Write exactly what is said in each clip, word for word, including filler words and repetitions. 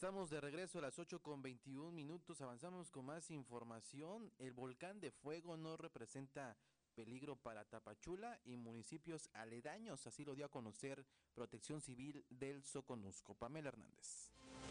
Estamos de regreso a las ocho con veintiún minutos, avanzamos con más información. El volcán de fuego no representa peligro para Tapachula y municipios aledaños, así lo dio a conocer Protección Civil del Soconusco. Pamela Hernández.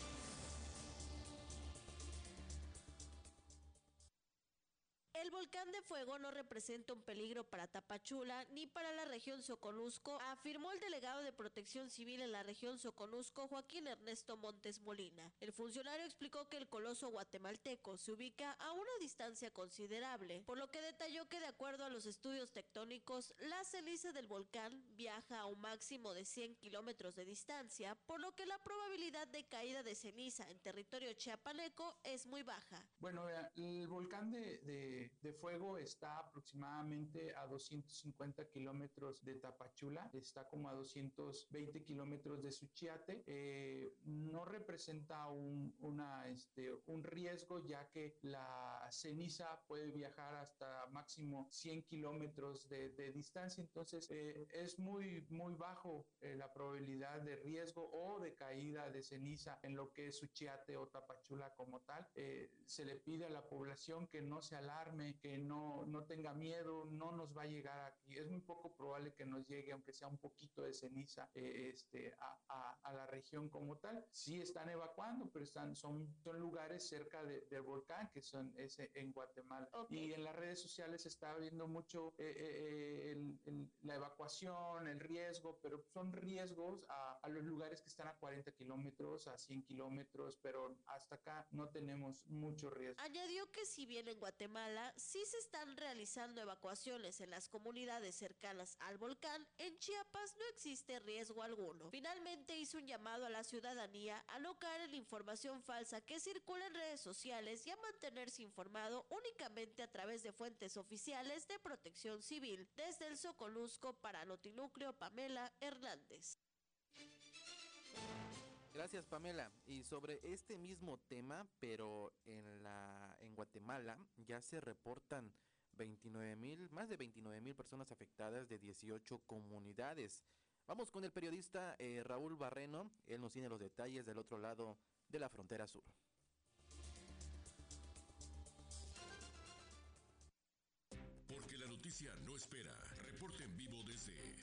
El volcán de fuego no representa un peligro para Tapachula ni para la región Soconusco, afirmó el delegado de Protección Civil en la región Soconusco, Joaquín Ernesto Montes Molina. El funcionario explicó que el coloso guatemalteco se ubica a una distancia considerable, por lo que detalló que de acuerdo a los estudios tectónicos, la ceniza del volcán viaja a un máximo de cien kilómetros de distancia, por lo que la probabilidad de caída de ceniza en territorio chiapaneco es muy baja. Bueno, el volcán de, de de fuego está aproximadamente a doscientos cincuenta kilómetros de Tapachula, está como a doscientos veinte kilómetros de Suchiate. Eh, no representa un, una, este, un riesgo, ya que la ceniza puede viajar hasta máximo cien kilómetros de, de distancia, entonces eh, es muy, muy bajo eh, la probabilidad de riesgo o de caída de ceniza en lo que es Suchiate o Tapachula como tal. Eh, se le pide a la población que no se alarme, que no, no tenga miedo, no nos va a llegar aquí. Es muy poco probable que nos llegue, aunque sea un poquito de ceniza, eh, este, a, a, a la región como tal. Sí están evacuando, pero están, son, son lugares cerca de, del volcán, que son ese, en Guatemala. Okay. Y en las redes sociales se está viendo mucho eh, eh, el, el, la evacuación, el riesgo, pero son riesgos a, a los lugares que están a cuarenta kilómetros, a cien kilómetros, pero hasta acá no tenemos mucho riesgo. Añadió que si bien en Guatemala sí se están realizando evacuaciones en las comunidades cercanas al volcán, en Chiapas no existe riesgo alguno. Finalmente hizo un llamado a la ciudadanía a no caer en la información falsa que circula en redes sociales y a mantenerse informado únicamente a través de fuentes oficiales de Protección Civil. Desde el Soconusco para Notinúcleo, Pamela Hernández. Gracias, Pamela. Y sobre este mismo tema, pero en la en Guatemala ya se reportan veintinueve mil, más de veintinueve mil personas afectadas de dieciocho comunidades. Vamos con el periodista eh, Raúl Barreno. Él nos tiene los detalles del otro lado de la frontera sur. Porque la noticia no espera. Reporte en vivo desde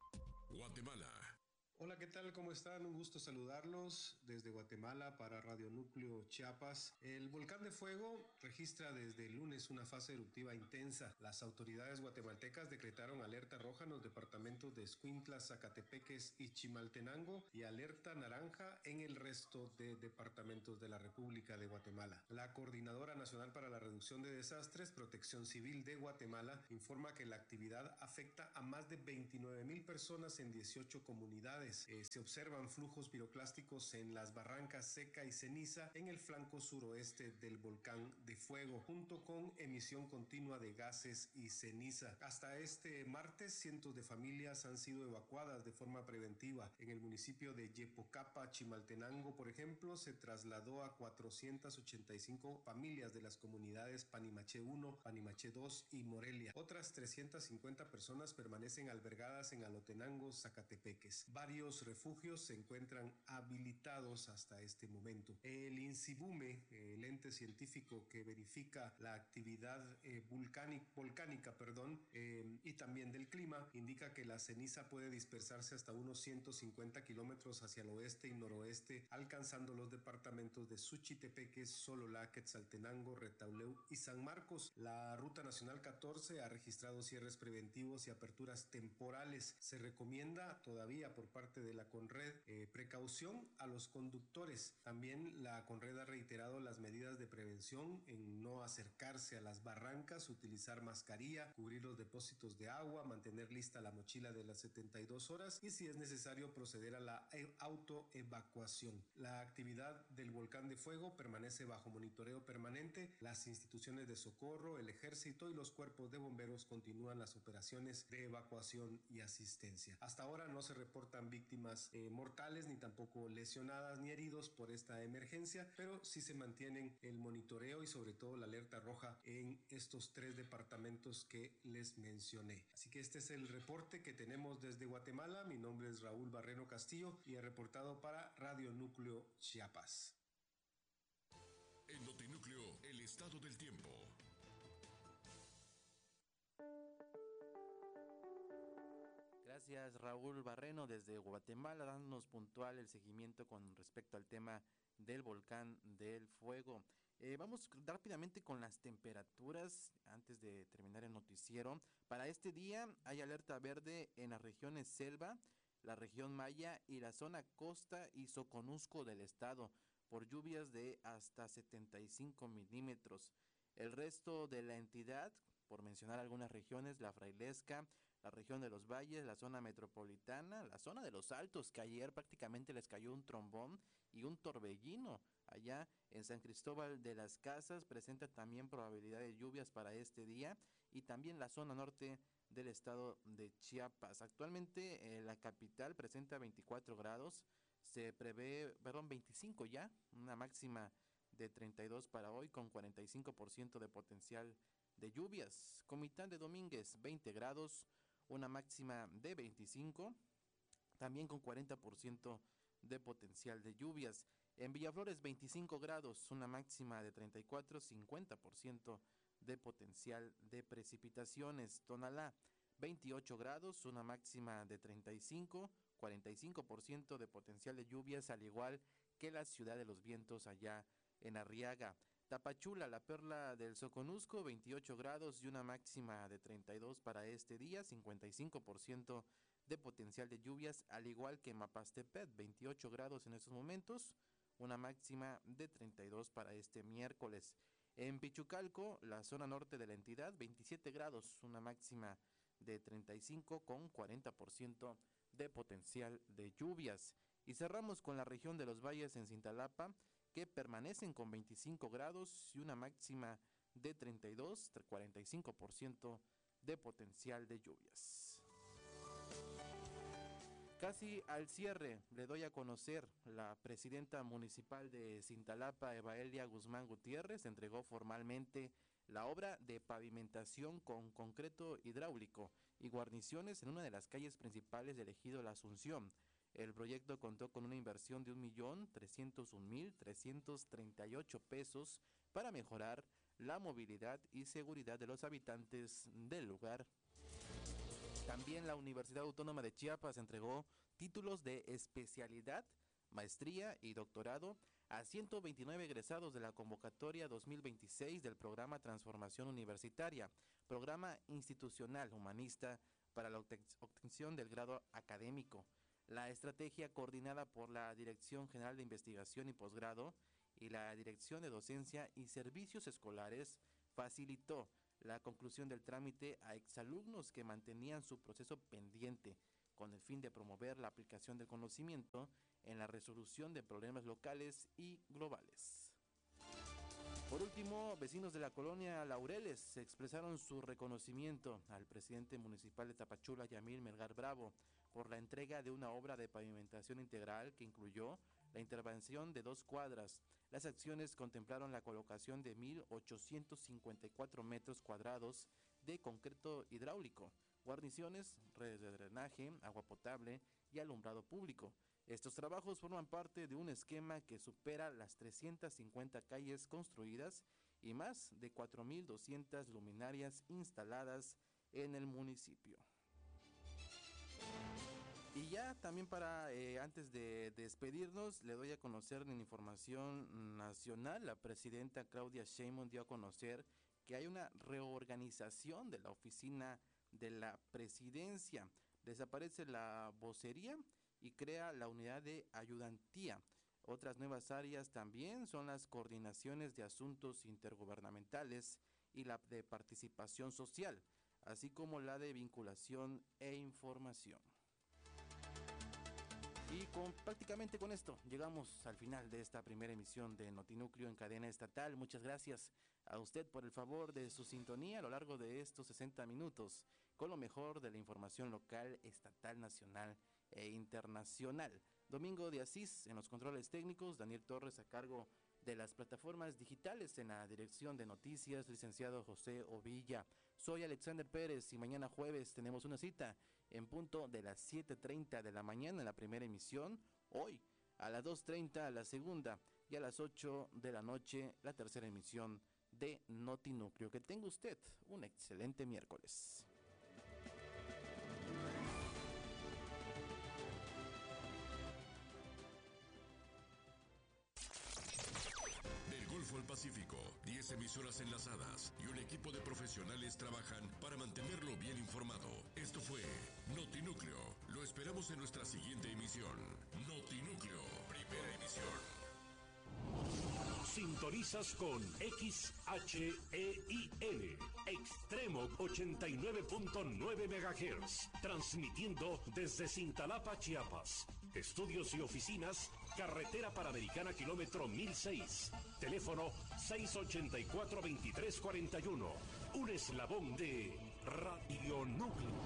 Guatemala. Hola, ¿qué tal? ¿Cómo están? Un gusto saludarlos desde Guatemala para Radio Núcleo Chiapas. El volcán de fuego registra desde el lunes una fase eruptiva intensa. Las autoridades guatemaltecas decretaron alerta roja en los departamentos de Escuintla, Zacatepeques y Chimaltenango y alerta naranja en el resto de departamentos de la República de Guatemala. La Coordinadora Nacional para la Reducción de Desastres, Protección Civil de Guatemala, informa que la actividad afecta a más de veintinueve mil personas en dieciocho comunidades. Eh, se observan flujos piroclásticos en las barrancas Seca y Ceniza en el flanco suroeste del volcán de fuego, junto con emisión continua de gases y ceniza. Hasta este martes, cientos de familias han sido evacuadas de forma preventiva. En el municipio de Yepocapa, Chimaltenango, por ejemplo, se trasladó a cuatrocientas ochenta y cinco familias de las comunidades Panimaché uno, Panimaché dos y Morelia. Otras trescientas cincuenta personas permanecen albergadas en Alotenango, Zacatepeques. Varios refugios se encuentran habilitados hasta este momento. El INCIBUME, el ente científico que verifica la actividad eh, volcánica, volcánica perdón, eh, y también del clima, indica que la ceniza puede dispersarse hasta unos ciento cincuenta kilómetros hacia el oeste y noroeste, alcanzando los departamentos de Suchitepeques, Sololá, Quetzaltenango, Retauleu y San Marcos. La Ruta Nacional catorce ha registrado cierres preventivos y aperturas temporales. Se recomienda todavía por parte de la Conred eh, precaución a los conductores. También la Conred ha reiterado las medidas de prevención en no acercarse a las barrancas, utilizar mascarilla, cubrir los depósitos de agua, mantener lista la mochila de las setenta y dos horas y si es necesario proceder a la autoevacuación. La actividad del volcán de fuego permanece bajo monitoreo permanente. Las instituciones de socorro, el ejército y los cuerpos de bomberos continúan las operaciones de evacuación y asistencia. Hasta ahora no se reportan víctimas eh, mortales ni tampoco lesionadas ni heridos por esta emergencia, pero sí se mantienen el monitoreo y sobre todo la alerta roja en estos tres departamentos que les mencioné. Así que este es el reporte que tenemos desde Guatemala. Mi nombre es Raúl Barreno Castillo y he reportado para Radio Núcleo Chiapas. En Notinúcleo, el estado del tiempo. Gracias, Raúl Barreno, desde Guatemala, dándonos puntual el seguimiento con respecto al tema del volcán del fuego. Eh, vamos rápidamente con las temperaturas antes de terminar el noticiero. Para este día hay alerta verde en las regiones Selva, la región Maya y la zona Costa y Soconusco del estado, por lluvias de hasta setenta y cinco milímetros. El resto de la entidad, por mencionar algunas regiones, la Frailesca, la región de los valles, la zona metropolitana, la zona de los altos, que ayer prácticamente les cayó un trombón y un torbellino. Allá en San Cristóbal de las Casas presenta también probabilidad de lluvias para este día, y también la zona norte del estado de Chiapas. Actualmente eh, la capital presenta veinticuatro grados, se prevé, perdón, veinticinco ya, una máxima de treinta y dos para hoy con cuarenta y cinco por ciento de potencial de lluvias. Comitán de Domínguez, veinte grados, una máxima de veinticinco, también con cuarenta por ciento de potencial de lluvias. En Villaflores, veinticinco grados, una máxima de treinta y cuatro, cincuenta por ciento de potencial de precipitaciones. Tonalá, veintiocho grados, una máxima de treinta y cinco, cuarenta y cinco por ciento de potencial de lluvias, al igual que la Ciudad de los Vientos allá en Arriaga. Tapachula, la perla del Soconusco, veintiocho grados y una máxima de treinta y dos para este día, cincuenta y cinco por ciento de potencial de lluvias, al igual que Mapastepet, veintiocho grados en estos momentos, una máxima de treinta y dos para este miércoles. En Pichucalco, la zona norte de la entidad, veintisiete grados, una máxima de treinta y cinco con cuarenta por ciento de potencial de lluvias. Y cerramos con la región de los valles en Cintalapa, que permanecen con veinticinco grados y una máxima de treinta y dos, cuarenta y cinco por ciento de potencial de lluvias. Casi al cierre le doy a conocer, la presidenta municipal de Cintalapa, Evaelia Guzmán Gutiérrez, entregó formalmente la obra de pavimentación con concreto hidráulico y guarniciones en una de las calles principales del ejido La Asunción. El proyecto contó con una inversión de un millón trescientos un mil trescientos treinta y ocho pesos para mejorar la movilidad y seguridad de los habitantes del lugar. También la Universidad Autónoma de Chiapas entregó títulos de especialidad, maestría y doctorado a ciento veintinueve egresados de la convocatoria dos mil veintiséis del programa Transformación Universitaria, programa institucional humanista para la obtención del grado académico. La estrategia, coordinada por la Dirección General de Investigación y Posgrado y la Dirección de Docencia y Servicios Escolares, facilitó la conclusión del trámite a exalumnos que mantenían su proceso pendiente, con el fin de promover la aplicación del conocimiento en la resolución de problemas locales y globales. Por último, vecinos de la colonia Laureles expresaron su reconocimiento al presidente municipal de Tapachula, Yamil Melgar Bravo, por la entrega de una obra de pavimentación integral que incluyó la intervención de dos cuadras. Las acciones contemplaron la colocación de mil ochocientos cincuenta y cuatro metros cuadrados de concreto hidráulico, guarniciones, redes de drenaje, agua potable y alumbrado público. Estos trabajos forman parte de un esquema que supera las trescientas cincuenta calles construidas y más de cuatro mil doscientas luminarias instaladas en el municipio. Y ya también para, eh, antes de despedirnos, le doy a conocer en información nacional, la presidenta Claudia Sheinbaum dio a conocer que hay una reorganización de la oficina de la presidencia. Desaparece la vocería y crea la unidad de ayudantía. Otras nuevas áreas también son las coordinaciones de asuntos intergubernamentales y la de participación social, así como la de vinculación e información. Y con, prácticamente con esto llegamos al final de esta primera emisión de Notinúcleo en cadena estatal. Muchas gracias a usted por el favor de su sintonía a lo largo de estos sesenta minutos con lo mejor de la información local, estatal, nacional e internacional. Domingo de Asís en los controles técnicos, Daniel Torres a cargo de las plataformas digitales, en la dirección de noticias, licenciado José Ovilla. Soy Alexander Pérez y mañana jueves tenemos una cita en punto de las siete treinta de la mañana en la primera emisión. Hoy a las dos treinta la segunda. y a las ocho de la noche la tercera emisión de Notinúcleo. Que tenga usted un excelente miércoles. Del Golfo al Pacífico, diez emisoras enlazadas y un equipo de profesionales trabajan para mantenerlo bien informado. Esto fue Notinúcleo. Lo esperamos en nuestra siguiente emisión. Notinúcleo, primera emisión. Sintonizas con X H E I N, Extremo ochenta y nueve punto nueve megahertz, transmitiendo desde Cintalapa, Chiapas. Estudios y oficinas, Carretera Panamericana, kilómetro mil seis. Teléfono seis ochenta y cuatro, veintitrés cuarenta y uno. Un eslabón de Radio Núcleo.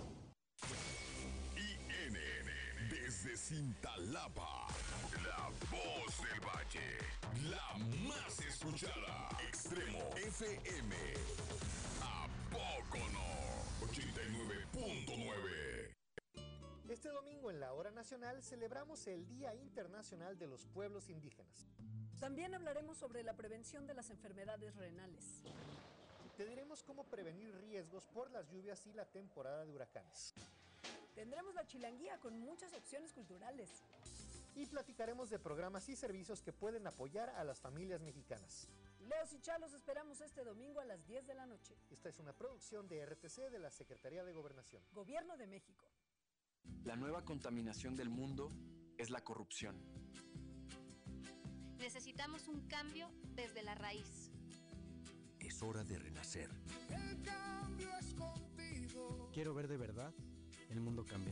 I N N, desde Cintalapa, la voz del valle, la más escuchada. Extremo F M. ¿A poco no? ochenta y nueve punto nueve. Este domingo en la Hora Nacional celebramos el Día Internacional de los Pueblos Indígenas. También hablaremos sobre la prevención de las enfermedades renales. Te diremos cómo prevenir riesgos por las lluvias y la temporada de huracanes. Tendremos la chilanguía con muchas opciones culturales. Y platicaremos de programas y servicios que pueden apoyar a las familias mexicanas. Leos y Chalos esperamos este domingo a las diez de la noche. Esta es una producción de R T C de la Secretaría de Gobernación. Gobierno de México. La nueva contaminación del mundo es la corrupción. Necesitamos un cambio desde la raíz. Es hora de renacer. El cambio es contigo. Quiero ver de verdad el mundo cambiar.